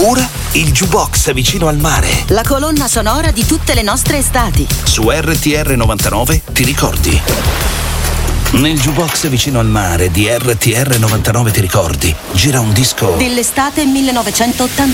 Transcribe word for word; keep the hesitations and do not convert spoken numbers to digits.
Ora il jukebox vicino al mare. La colonna sonora di tutte le nostre estati. Su R T R novantanove ti ricordi? Nel jukebox vicino al mare di R T R novantanove ti ricordi? Gira un disco dell'estate millenovecentottantuno.